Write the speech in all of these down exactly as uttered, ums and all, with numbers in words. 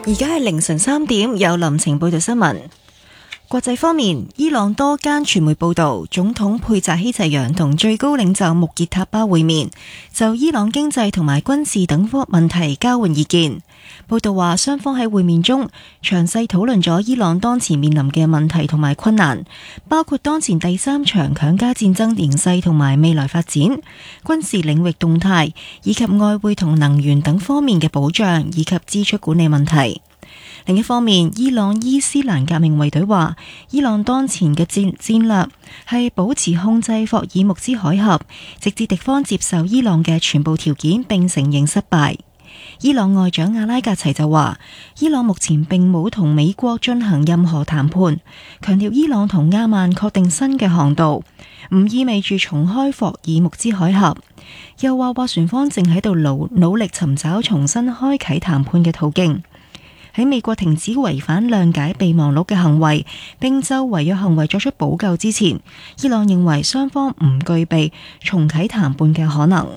而家係凌晨三點，有林晴報道新聞。國際方面，伊朗多間傳媒報道，總統佩扎希齊揚同最高領袖穆傑塔巴會面，就伊朗經濟同埋軍事等科問題交換意見。報道話，雙方喺會面中詳細討論咗伊朗當前面臨嘅問題同埋困難，包括當前第三場強加戰爭形勢同埋未來發展、軍事領域動態，以及外匯同能源等方面嘅保障以及支出管理問題。另一方面，伊朗伊斯蘭革命衛隊話，伊朗當前嘅戰戰略係保持控制霍爾木茲海峽，直至敵方接受伊朗嘅全部條件並承認失敗。伊朗外長阿拉格齊就話，伊朗目前並冇同美國進行任何談判，強調伊朗同阿曼確定新嘅航道，唔意味住重開霍爾木茲海峽。又話斡旋方正喺度努努力尋找重新開啟談判嘅途徑。喺美國停止違反諒解備忘錄嘅行為，並就違約行為作出補救之前，伊朗認為雙方唔具備重啟談判嘅可能。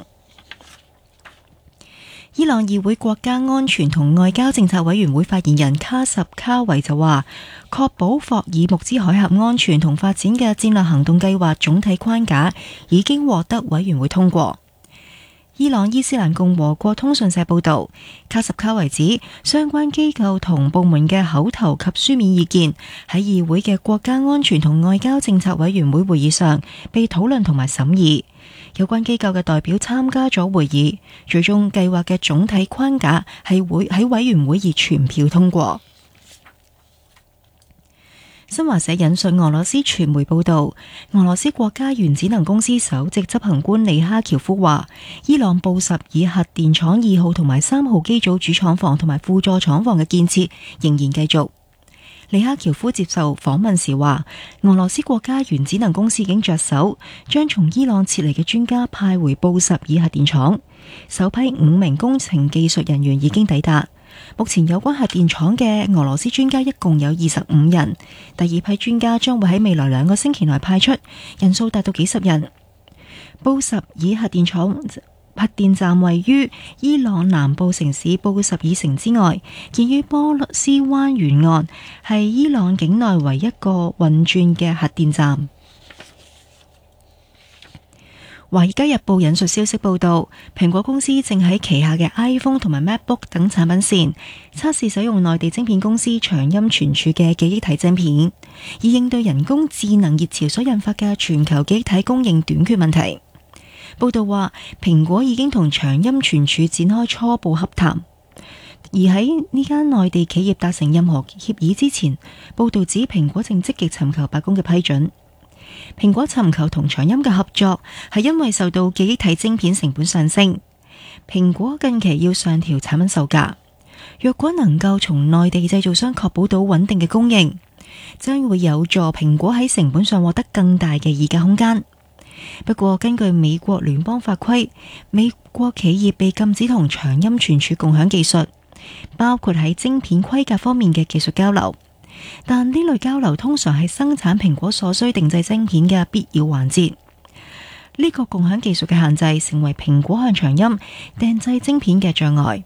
伊朗議會國家安全同外交政策委員會發言人卡什卡維就話，確保霍爾木茲海峽安全同發展嘅戰略行動計劃總體框架已經獲得委員會通過。伊朗伊斯蘭共和國通訊社報道，卡什卡維指相關機構同部門嘅口頭及書面意見喺議會嘅國家安全同外交政策委員會會議上被討論同埋審議，有關機構嘅代表參加咗會議，最終計劃嘅總體框架係會喺委員會以全票通過。新華社引述俄羅斯傳媒報道，俄羅斯國家原子能公司首席執行官利哈喬夫話，伊朗布什爾核電廠二號同埋三號機組主廠房同埋輔助廠房嘅建設仍然繼續。利哈喬夫接受訪問時話，俄羅斯國家原子能公司已經着手將從伊朗撤離嘅專家派回布什爾核電廠，首批五名工程技術人員已經抵達。目前有關核電廠嘅俄羅斯專家一共有二十五人，第二批專家將會喺未來兩個星期內派出，人數達到幾十人。布什爾核電廠核電站位於伊朗南部城市布什爾城之外，建於波斯灣沿岸，係伊朗境內唯一一個運轉嘅核電站。《華爾街日報》引述消息報道，蘋果公司正喺旗下嘅 iPhone 同埋 MacBook 等產品線測試使用內地晶片公司長鑫存儲嘅記憶體晶片，以應對人工智能熱潮所引發嘅全球記憶體供應短缺問題。報道話，蘋果已經同長鑫存儲展開初步洽談，而喺呢間內地企業達成任何協議之前，報道指蘋果正積極尋求白宮嘅批准。蘋果尋求同長鑫嘅合作，係因為受到記憶體晶片成本上升，蘋果近期要上調產品售價。若果能夠從內地製造商確保到穩定嘅供應，將會有助蘋果喺成本上獲得更大嘅議價空間。不過，根據美國聯邦法規，美國企業被禁止同長鑫存儲共享技術，包括喺晶片規格方面嘅技術交流。但呢類交流通常係生產蘋果所需定製晶片嘅必要環節。呢個共享技術嘅限制，成為蘋果向長鑫訂製晶片嘅障礙。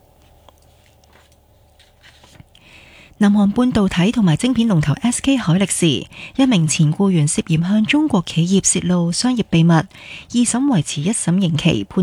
南韓半導體同埋晶片龍頭 S K 海力士一名前僱員涉嫌向中國企業泄露商業秘密，二審維持一審刑期判